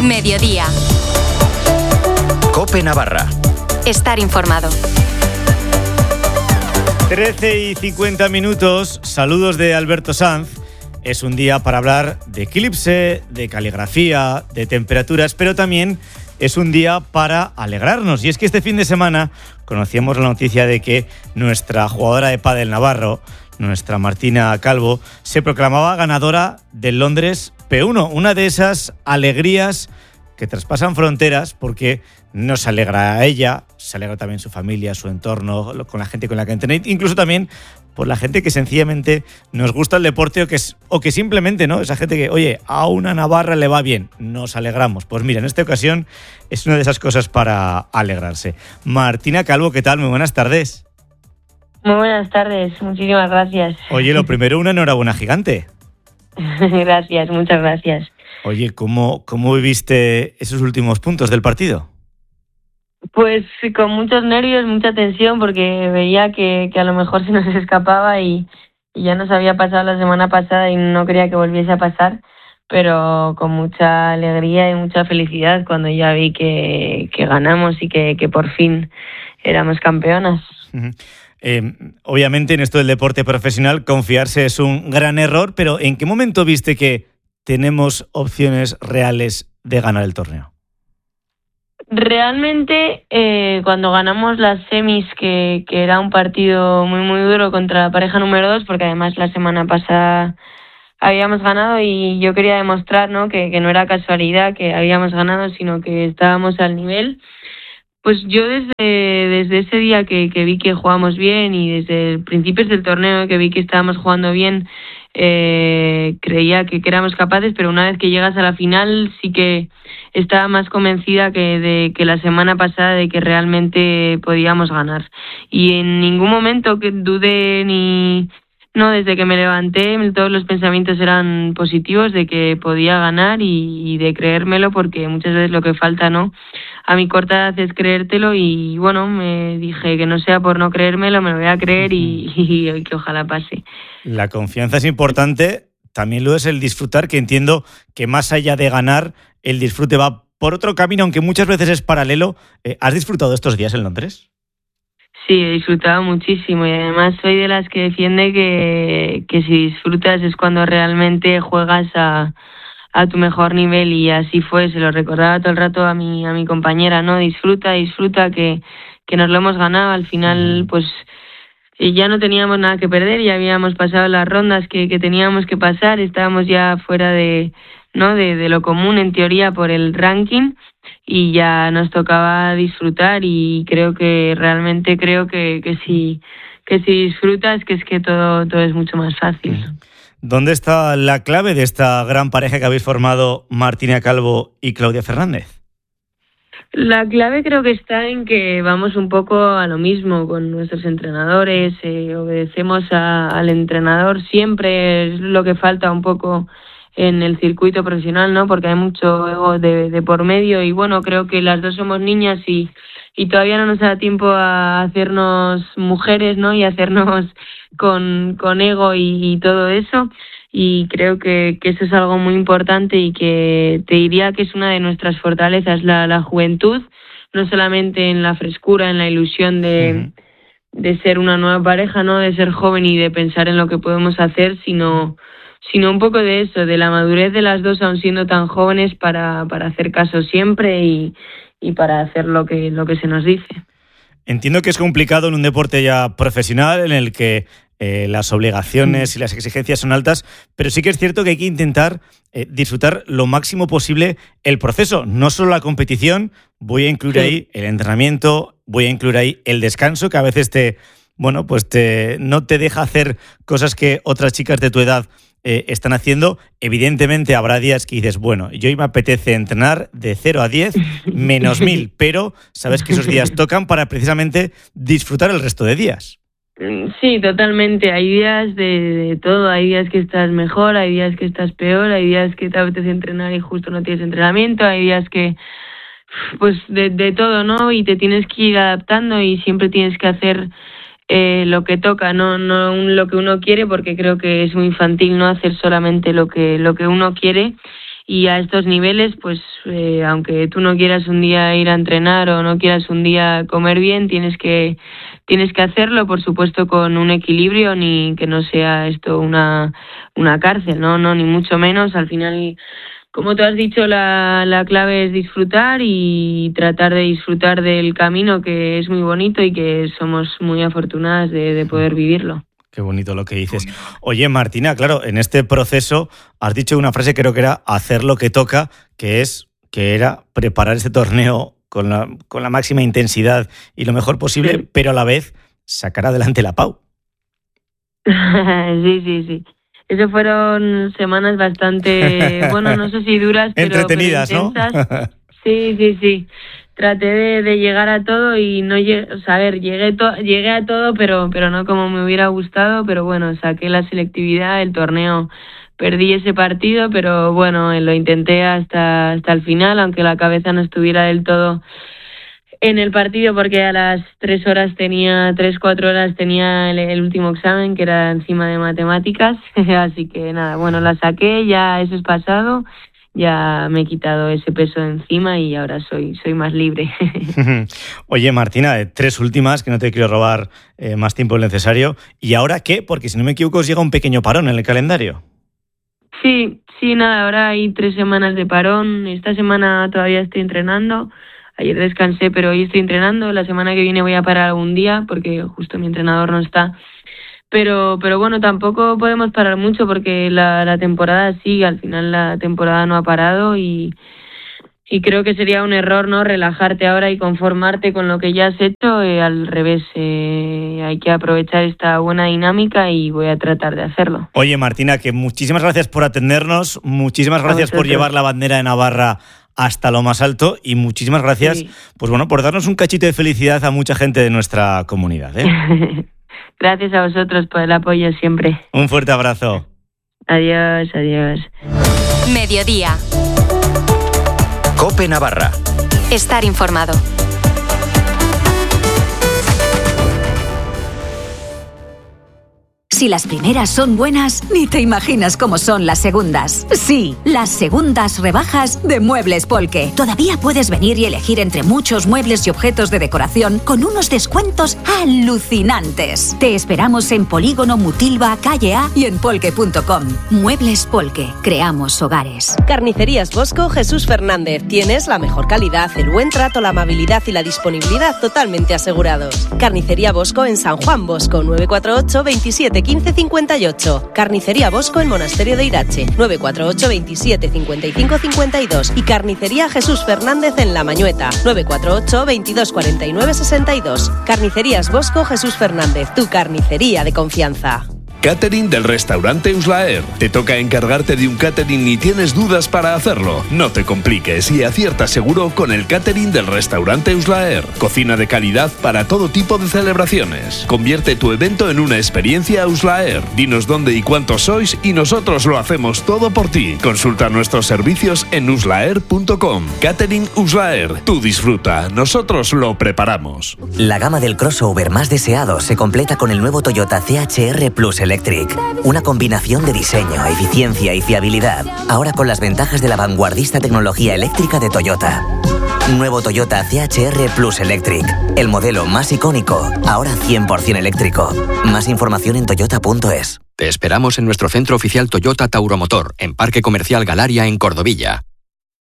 Mediodía. COPE Navarra. Estar informado. 13:50. Saludos de Alberto Sanz. Es un día para hablar de eclipse, de caligrafía, de temperaturas, pero también es un día para alegrarnos. Y es que este fin de semana conocíamos la noticia de que nuestra jugadora de pádel navarro, nuestra Martina Calvo, se proclamaba ganadora del Londres P1. Una de esas alegrías que traspasan fronteras, porque nos alegra a ella, se alegra también su familia, su entorno, con la gente con la que entrena, incluso también por la gente que sencillamente nos gusta el deporte o que simplemente, ¿no? Esa gente que, oye, a una navarra le va bien, nos alegramos. Pues mira, en esta ocasión es una de esas cosas para alegrarse. Martina Calvo, ¿qué tal? Muy buenas tardes. Muy buenas tardes, muchísimas gracias. Oye, lo primero, una enhorabuena gigante. Gracias, muchas gracias. Oye, ¿cómo viviste esos últimos puntos del partido? Pues con muchos nervios, mucha tensión, porque veía que a lo mejor se nos escapaba y ya nos había pasado la semana pasada y no quería que volviese a pasar, pero con mucha alegría y mucha felicidad cuando ya vi que ganamos y que por fin éramos campeonas. Uh-huh. Obviamente en esto del deporte profesional confiarse es un gran error, pero ¿en qué momento viste que tenemos opciones reales de ganar el torneo? Realmente cuando ganamos las semis, que era un partido muy muy duro contra la pareja número 2, porque además la semana pasada habíamos ganado y yo quería demostrar, ¿no?, que no era casualidad que habíamos ganado, sino que estábamos al nivel. Pues yo desde ese día que vi que jugábamos bien y desde principios del torneo que vi que estábamos jugando bien, creía que éramos capaces, pero una vez que llegas a la final sí que estaba más convencida que la semana pasada de que realmente podíamos ganar. Y en ningún momento que dudé desde que me levanté todos los pensamientos eran positivos de que podía ganar y de creérmelo, porque muchas veces lo que falta, ¿no?, a mi corta edad es creértelo, y bueno, me dije que no sea por no creérmelo, me lo voy a creer y que ojalá pase. La confianza es importante, también lo es el disfrutar, que entiendo que más allá de ganar, el disfrute va por otro camino, aunque muchas veces es paralelo. ¿Has disfrutado estos días en Londres? Sí, he disfrutado muchísimo y además soy de las que defiende que si disfrutas es cuando realmente juegas a tu mejor nivel, y así fue. Se lo recordaba todo el rato a mi compañera, ¿no? Disfruta, que nos lo hemos ganado. Al final, pues ya no teníamos nada que perder, ya habíamos pasado las rondas que teníamos que pasar, estábamos ya fuera de lo común en teoría por el ranking, y ya nos tocaba disfrutar, y realmente creo que si disfrutas, que es que todo es mucho más fácil. ¿Dónde está la clave de esta gran pareja que habéis formado Martina Calvo y Claudia Fernández? La clave creo que está en que vamos un poco a lo mismo con nuestros entrenadores, obedecemos al entrenador siempre. Es lo que falta un poco en el circuito profesional, ¿no?, porque hay mucho ego de por medio, y bueno, creo que las dos somos niñas y todavía no nos da tiempo a hacernos mujeres, ¿no?, y hacernos con ego y todo eso, y creo que eso es algo muy importante, y que te diría que es una de nuestras fortalezas, la juventud, no solamente en la frescura, en la ilusión de ser una nueva pareja, ¿no?, de ser joven y de pensar en lo que podemos hacer, sino un poco de eso, de la madurez de las dos, aun siendo tan jóvenes, para hacer caso siempre y para hacer lo que se nos dice. Entiendo que es complicado en un deporte ya profesional en el que las obligaciones y las exigencias son altas, pero sí que es cierto que hay que intentar disfrutar lo máximo posible el proceso, no solo la competición. Voy a incluir ahí el entrenamiento, voy a incluir ahí el descanso, que a veces no te deja hacer cosas que otras chicas de tu edad están haciendo. Evidentemente habrá días que dices, bueno, yo hoy me apetece entrenar de 0 a 10 menos 1000, pero sabes que esos días tocan para precisamente disfrutar el resto de días. Sí, totalmente. Hay días de todo. Hay días que estás mejor, hay días que estás peor, hay días que te apetece entrenar y justo no tienes entrenamiento, hay días que, pues de todo, ¿no? Y te tienes que ir adaptando y siempre tienes que hacer lo que toca, no lo que uno quiere, porque creo que es muy infantil no hacer solamente lo que uno quiere. y a estos niveles, pues aunque tú no quieras un día ir a entrenar o no quieras un día comer bien, tienes que hacerlo, por supuesto con un equilibrio, ni que no sea esto una cárcel, no, ni mucho menos. Al final, como tú has dicho, la clave es disfrutar y tratar de disfrutar del camino, que es muy bonito y que somos muy afortunadas de poder vivirlo. Qué bonito lo que dices. Oye, Martina, claro, en este proceso has dicho una frase, creo que era hacer lo que toca, que era preparar este torneo con la máxima intensidad y lo mejor posible, sí, pero a la vez sacar adelante la Pau. Sí. Eso fueron semanas bastante, bueno, no sé si duras, pero entretenidas, pero intensas, ¿no? Sí. Traté de llegar a todo y no llegué a todo, pero no como me hubiera gustado, pero bueno, saqué la selectividad, el torneo, perdí ese partido, pero bueno, lo intenté hasta el final, aunque la cabeza no estuviera del todo en el partido, porque a las 4 horas tenía el último examen, que era encima de matemáticas, así que nada, bueno, la saqué, ya eso es pasado. Ya me he quitado ese peso de encima y ahora soy más libre. Oye, Martina, 3 últimas, que no te quiero robar más tiempo del necesario. ¿Y ahora qué? Porque si no me equivoco os llega un pequeño parón en el calendario. Sí, nada, ahora hay 3 semanas de parón. Esta semana todavía estoy entrenando. Ayer descansé, pero hoy estoy entrenando. La semana que viene voy a parar algún día porque justo mi entrenador no está. Pero bueno, tampoco podemos parar mucho porque la temporada sigue, al final la temporada no ha parado y creo que sería un error, ¿no?, relajarte ahora y conformarte con lo que ya has hecho. Al revés, hay que aprovechar esta buena dinámica y voy a tratar de hacerlo. Oye, Martina, que muchísimas gracias por atendernos, muchísimas gracias por llevar la bandera de Navarra hasta lo más alto y muchísimas gracias, sí, pues bueno, por darnos un cachito de felicidad a mucha gente de nuestra comunidad, ¿eh? Gracias a vosotros por el apoyo siempre. Un fuerte abrazo. Adiós. Mediodía. COPE Navarra. Estar informado. Si las primeras son buenas, ni te imaginas cómo son las segundas. Sí, las segundas rebajas de Muebles Polke. Todavía puedes venir y elegir entre muchos muebles y objetos de decoración con unos descuentos alucinantes. Te esperamos en Polígono Mutilva, Calle A y en polke.com. Muebles Polke. Creamos hogares. Carnicerías Bosco Jesús Fernández. Tienes la mejor calidad, el buen trato, la amabilidad y la disponibilidad totalmente asegurados. Carnicería Bosco en San Juan Bosco, 948 27 15 58. Carnicería Bosco en Monasterio de Irache, 948 27 55 52. Y Carnicería Jesús Fernández en La Mañueta, 948 22 49 62. Carnicerías Bosco Jesús Fernández, tu carnicería de confianza. Catering del restaurante Uslaer. ¿Te toca encargarte de un catering y tienes dudas para hacerlo? No te compliques y acierta seguro con el catering del restaurante Uslaer. Cocina de calidad para todo tipo de celebraciones. Convierte tu evento en una experiencia Uslaer. Dinos dónde y cuántos sois y nosotros lo hacemos todo por ti. Consulta nuestros servicios en uslaer.com. Catering Uslaer. Tú disfruta, nosotros lo preparamos. La gama del crossover más deseado se completa con el nuevo Toyota CHR Plus Electric. Una combinación de diseño, eficiencia y fiabilidad. Ahora con las ventajas de la vanguardista tecnología eléctrica de Toyota. Nuevo Toyota CHR Plus Electric. El modelo más icónico, ahora 100% eléctrico. Más información en toyota.es. Te esperamos en nuestro centro oficial Toyota Tauromotor, en Parque Comercial Galaria, en Cordovilla.